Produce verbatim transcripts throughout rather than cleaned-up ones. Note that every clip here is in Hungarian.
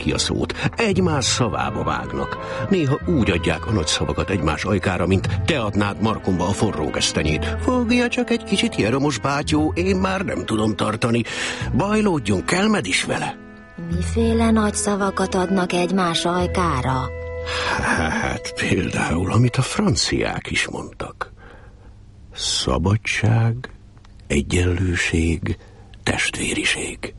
ki a szót, egymás szavába vágnak. Néha úgy adják a nagy szavakat egymás ajkára, mint te adnád Markomba a forró gesztenyét. Fogja csak egy kicsit, Jeromos bátyó, én már nem tudom tartani. Bajlódjunk, kelmed is vele. Miféle nagy szavakat adnak egymás ajkára? Hát például, amit a franciák is mondtak. Szabadság, egyenlőség, testvériség.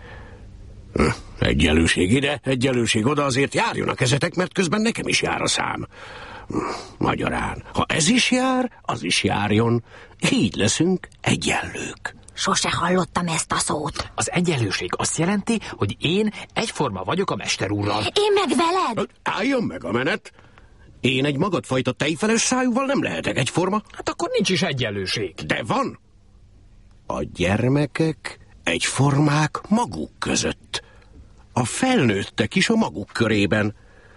Egyenlőség ide, egyenlőség oda, azért járjon a kezetek, mert közben nekem is jár a szám. Magyarán, ha ez is jár, az is járjon. Így leszünk egyenlők. Sose hallottam ezt a szót. Az egyenlőség azt jelenti, hogy én egyforma vagyok a mester úrral. Én meg veled? Álljon meg a menet. Én egy magadfajta tejfeles szájúval nem lehetek egyforma. Hát akkor nincs is egyenlőség. De van. A gyermekek egyformák maguk között. A felnőttek is a maguk körében.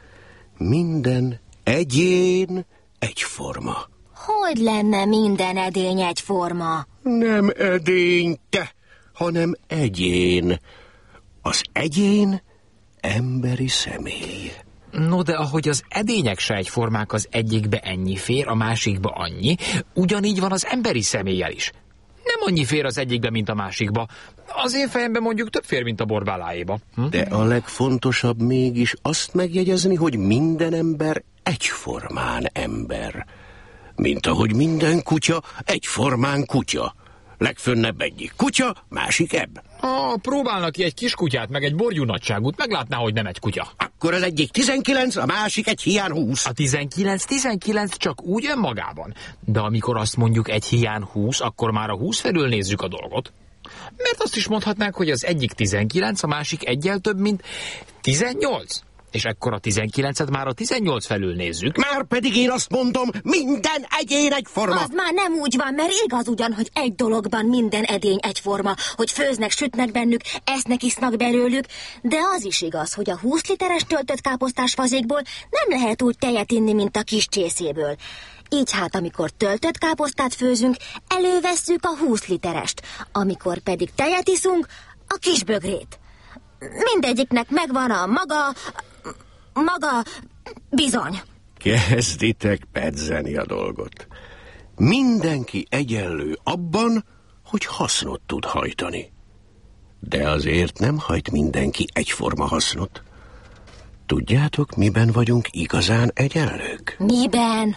Minden egyén egyforma. Hogy lenne minden edény egyforma? Nem edény, te, hanem egyén. Az egyén emberi személy. No, de ahogy az edények se egyformák, az egyikbe ennyi fér, a másikba annyi, ugyanígy van az emberi személlyel is. Nem annyi fér az egyikbe, mint a másikba. Az én fejemben mondjuk több fér, mint a borbáláéba. Hm? De a legfontosabb mégis azt megjegyezni, hogy minden ember egyformán ember. Mint ahogy minden kutya egyformán kutya. Legfönnebb egyik kutya, másik ebb. Ha próbálnak ki egy kis kutyát, meg egy borjú nagyságút, meglátná, hogy nem egy kutya. Akkor az egyik tizenkilenc, a másik egy hián húsz. A tizenkilenc tizenkilenc csak úgy önmagában. De amikor azt mondjuk egy hián húsz, akkor már a húsz felül nézzük a dolgot. Mert azt is mondhatnánk, hogy az egyik tizenkilenc, a másik egyel több, mint tizennyolc. És ekkor a tizenkilencet már a tizennyolc felül nézzük. Már pedig én azt mondom, minden egyén egyforma. Az már nem úgy van, mert igaz ugyan, hogy egy dologban minden edény egyforma, hogy főznek, sütnek bennük, esznek, isznak belőlük, de az is igaz, hogy a húsz literes töltött káposztás fazékból nem lehet úgy tejet inni, mint a kis csészéből. Így hát, amikor töltött káposztát főzünk, elővesszük a húsz literest, amikor pedig tejet iszunk, a kis bögrét. Mindegyiknek megvan a maga... maga... bizony. Kezditek pedzeni a dolgot. Mindenki egyenlő abban, hogy hasznot tud hajtani. De azért nem hajt mindenki egyforma hasznot. Tudjátok, miben vagyunk igazán egyenlők? Miben?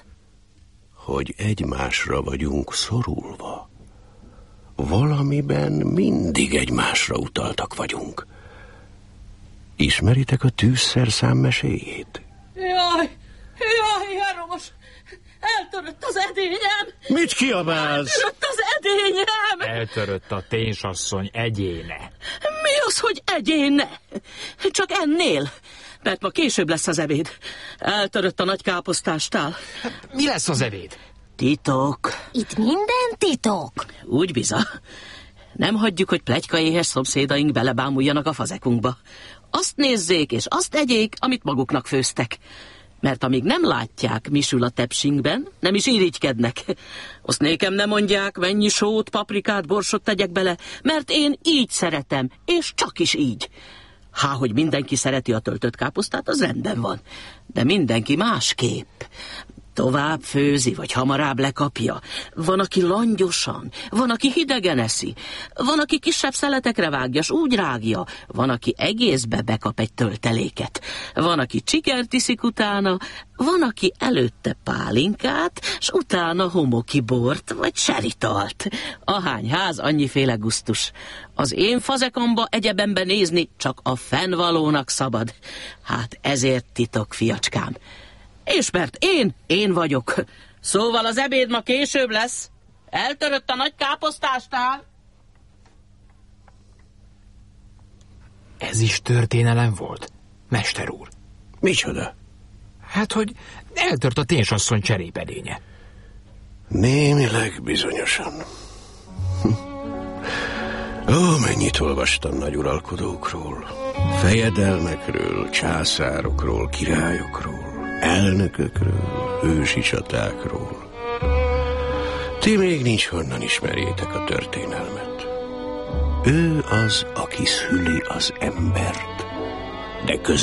Hogy egymásra vagyunk szorulva. Valamiben mindig egymásra utaltak vagyunk. Ismeritek a tűzszerszám meséjét? Jaj, jaj, Jeromos, eltörött az edényem! Mit kiabálsz? Eltörött az edényem! Eltörött a ténsasszony egyéne. Mi az, hogy egyéne? Csak ennél, mert ma később lesz az ebéd. Eltörött a nagy káposztástál. Mi lesz az ebéd? Titok. Itt minden titok. Úgy biza. Nem hagyjuk, hogy pletykaéhes szomszédaink belebámuljanak a fazekunkba. Azt nézzék és azt egyék, amit maguknak főztek. Mert amíg nem látják, mi sül a tepsinkben, nem is irigykednek. Azt nékem nem mondják, mennyi sót, paprikát, borsot tegyek bele, mert én így szeretem, és csak is így. Há, hogy mindenki szereti a töltött káposztát, az rendben van. De mindenki másképp. Tovább főzi, vagy hamarabb lekapja. Van, aki langyosan, van, aki hidegen eszi, van, aki kisebb szeletekre vágja, s úgy rágja, van, aki egészbe bekap egy tölteléket, van, aki csikert iszik utána, van, aki előtte pálinkát, s utána homoki bort, vagy seritalt. Ahány ház, annyiféle gusztus. Az én fazekamba egyebembe nézni csak a fennvalónak szabad. Hát ezért titok, fiacskám. És mert én, én vagyok. Szóval az ebéd ma később lesz. Eltörött a nagy káposztástál. Ez is történelem volt, mester úr. Micsoda? Hát, hogy eltört a ténsasszony cserépedénye. Némileg bizonyosan. Ó, mennyit olvastam nagy uralkodókról, fejedelmekről, császárokról, királyokról, elnökökről, ősi csatákról. Ti még nincs honnan ismerjétek a történelmet. Ő az, aki szüli az embert. de közben